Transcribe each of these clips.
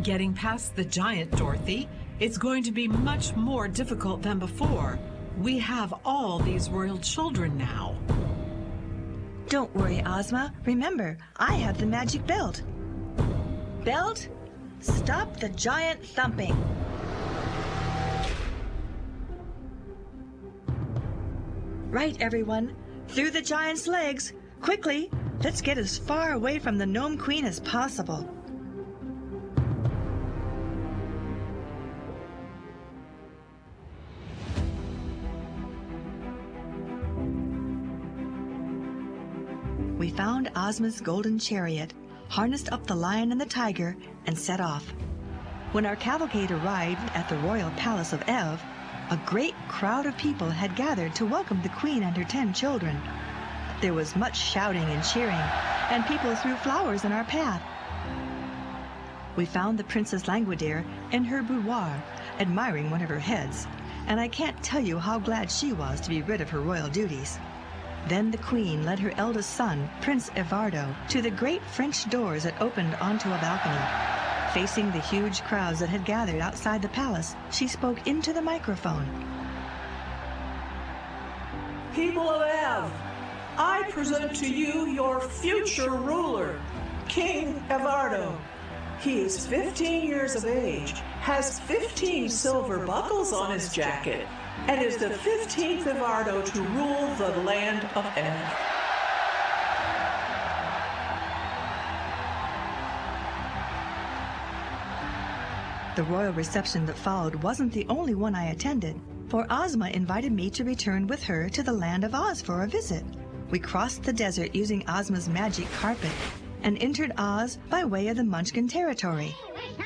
getting past the giant, Dorothy. It's going to be much more difficult than before. We have all these royal children now. Don't worry, Ozma. Remember, I have the magic belt. Belt, stop the giant thumping. Right, everyone. Through the giant's legs. Quickly, let's get as far away from the Gnome Queen as possible. We found Ozma's golden chariot, harnessed up the lion and the tiger, and set off. When our cavalcade arrived at the royal palace of Ev, a great crowd of people had gathered to welcome the queen and her 10 children. There was much shouting and cheering, and people threw flowers in our path. We found the Princess Langwidere in her boudoir, admiring one of her heads, and I can't tell you how glad she was to be rid of her royal duties. Then the queen led her eldest son, Prince Evardo, to the great French doors that opened onto a balcony. Facing the huge crowds that had gathered outside the palace, she spoke into the microphone. People of Ev, I present to you your future ruler, King Evardo. He is 15 years of age, has 15 silver buckles on his jacket, and is the 15th Evardo to rule the land of Ev. The royal reception that followed wasn't the only one I attended, for Ozma invited me to return with her to the land of Oz for a visit. We crossed the desert using Ozma's magic carpet and entered Oz by way of the Munchkin territory.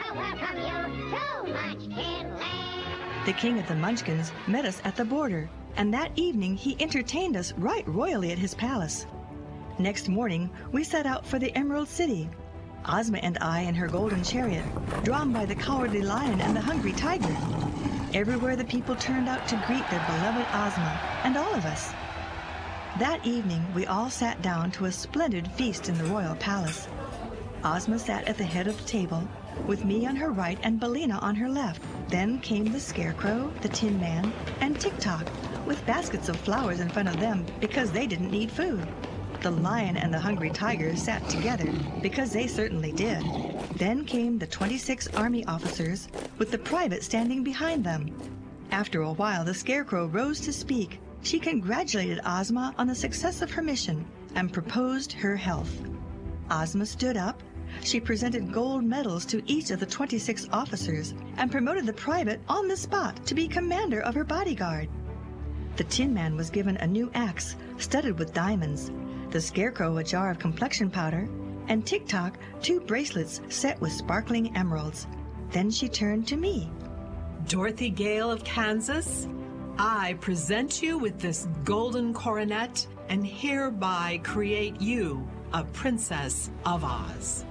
The king of the Munchkins met us at the border, and that evening he entertained us right royally at his palace. Next morning, we set out for the Emerald City, Ozma and I in her golden chariot, drawn by the cowardly lion and the hungry tiger. Everywhere the people turned out to greet their beloved Ozma and all of us. That evening, we all sat down to a splendid feast in the royal palace. Ozma sat at the head of the table, with me on her right and Billina on her left. Then came the Scarecrow, the Tin Man, and Tik-Tok, with baskets of flowers in front of them because they didn't need food. The lion and the hungry tiger sat together because they certainly did. Then came the 26 army officers, with the private standing behind them. After a while, the Scarecrow rose to speak. She congratulated Ozma on the success of her mission and proposed her health. Ozma stood up. She presented gold medals to each of the 26 officers and promoted the private on the spot to be commander of her bodyguard. The Tin Man was given a new axe studded with diamonds, the Scarecrow a jar of complexion powder, and Tik-Tok 2 bracelets set with sparkling emeralds. Then she turned to me. Dorothy Gale of Kansas, I present you with this golden coronet and hereby create you a Princess of Oz.